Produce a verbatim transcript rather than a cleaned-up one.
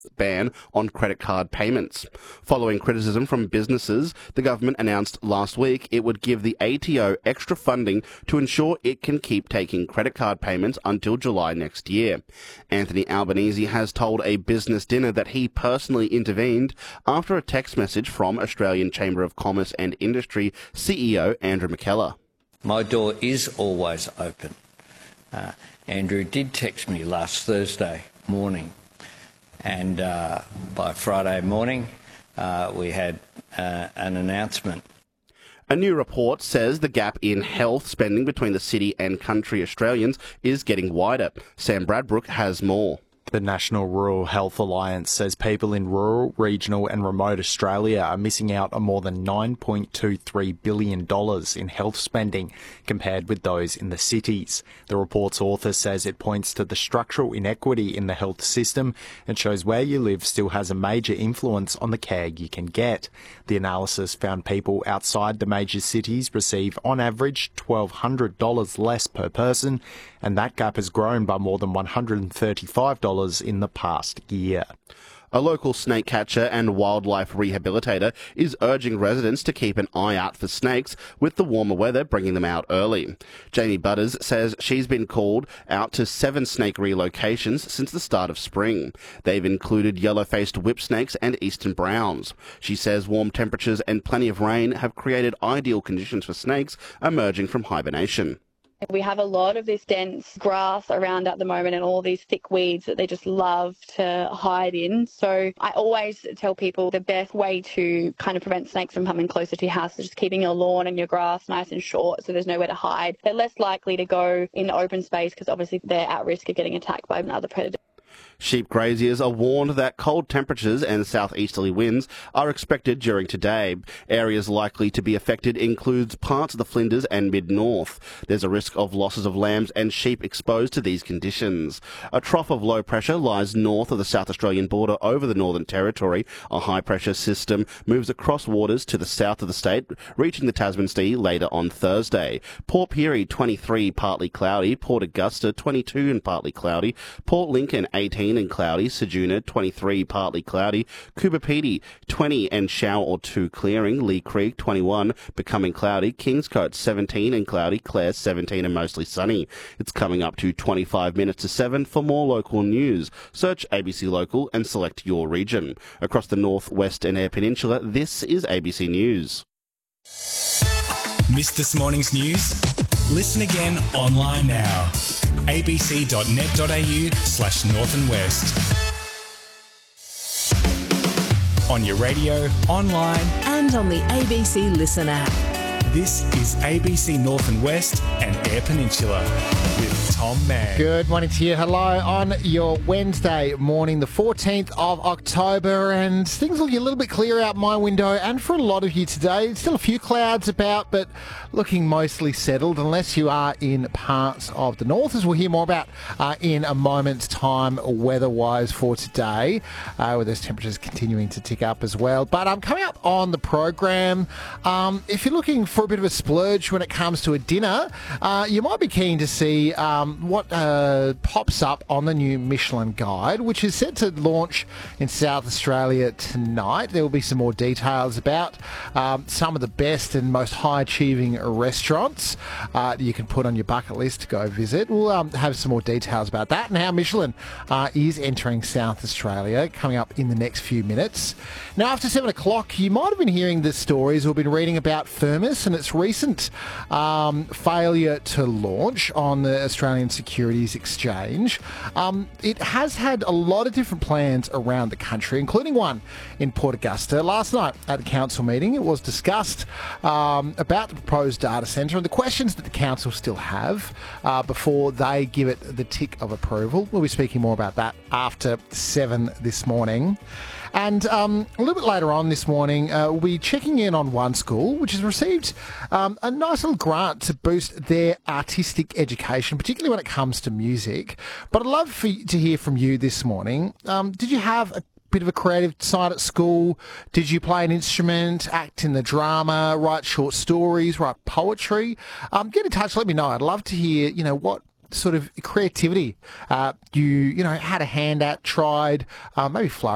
ban on credit card payments. Following criticism from businesses, the government announced last week it would give the A T O extra funding to ensure it can keep taking credit card payments until July next year. Anthony Albanese has told a business dinner that he personally intervened after a text message from Australian Chamber of Commerce and Industry C E O Andrew McKellar. My door is always open. Uh, Andrew did text me last Thursday morning, and uh, by Friday morning uh, we had uh, an announcement. A new report says the gap in health spending between the city and country Australians is getting wider. Sam Bradbrook has more. The National Rural Health Alliance says people in rural, regional and remote Australia are missing out on more than nine point two three billion dollars in health spending compared with those in the cities. The report's author says it points to the structural inequity in the health system and shows where you live still has a major influence on the care you can get. The analysis found people outside the major cities receive on average one thousand two hundred dollars less per person, and that gap has grown by more than one hundred thirty-five dollars in the past year. A local snake catcher and wildlife rehabilitator is urging residents to keep an eye out for snakes, with the warmer weather bringing them out early. Jamie Butters says she's been called out to seven snake relocations since the start of spring. They've included yellow-faced whip snakes and eastern browns. She says warm temperatures and plenty of rain have created ideal conditions for snakes emerging from hibernation. We have a lot of this dense grass around at the moment and all these thick weeds that they just love to hide in. So I always tell people the best way to kind of prevent snakes from coming closer to your house is just keeping your lawn and your grass nice and short so there's nowhere to hide. They're less likely to go in open space because obviously they're at risk of getting attacked by another predator. Sheep graziers are warned that cold temperatures and southeasterly winds are expected during today. Areas likely to be affected includes parts of the Flinders and mid-north. There's a risk of losses of lambs and sheep exposed to these conditions. A trough of low pressure lies north of the South Australian border over the Northern Territory. A high-pressure system moves across waters to the south of the state, reaching the Tasman Sea later on Thursday. Port Pirie, twenty-three, partly cloudy. Port Augusta, twenty-two and partly cloudy. Port Lincoln, eighteen and cloudy. Ceduna, twenty-three, partly cloudy. Coober Pedy, twenty and shower or two clearing. Lee Creek, twenty-one, becoming cloudy. Kingscote, seventeen and cloudy. Clare, seventeen and mostly sunny. It's coming up to twenty-five minutes to seven. For more local news, search A B C Local and select your region. Across the North, West and Eyre Peninsula, this is A B C News. Missed this morning's news? Listen again online now. abc.net.au slash north and west. On your radio, online, and on the A B C Listen app. This is A B C North and West and Eyre Peninsula with Tom Mann. Good morning to you. Hello on your Wednesday morning, the fourteenth of October, and things looking a little bit clearer out my window and for a lot of you today. Still a few clouds about, but looking mostly settled unless you are in parts of the north, as we'll hear more about uh, in a moment's time weather-wise for today, uh, with those temperatures continuing to tick up as well. But um, coming up on the program, um, if you're looking for a bit of a splurge when it comes to a dinner, uh, you might be keen to see um, what uh, pops up on the new Michelin Guide, which is set to launch in South Australia tonight. There will be some more details about um, some of the best and most high-achieving restaurants uh, that you can put on your bucket list to go visit. We'll um, have some more details about that and how Michelin uh, is entering South Australia coming up in the next few minutes. Now, after seven o'clock, you might have been hearing the stories or been reading about Firmus and its recent um, failure to launch on the Australian Securities Exchange. Um, it has had a lot of different plans around the country, including one in Port Augusta. Last night at the council meeting, it was discussed um, about the proposed data centre and the questions that the council still have uh, before they give it the tick of approval. We'll be speaking more about that after seven this morning. And um, a little bit later on this morning, uh, we'll be checking in on one school which has received um, a nice little grant to boost their artistic education, particularly when it comes to music. But I'd love for you to hear from you this morning. Um, did you have a bit of a creative side at school? Did you play an instrument, act in the drama, write short stories, write poetry? Um, get in touch, let me know. I'd love to hear, you know, what sort of creativity uh, you, you know, had a hand at, tried, uh, maybe flourished.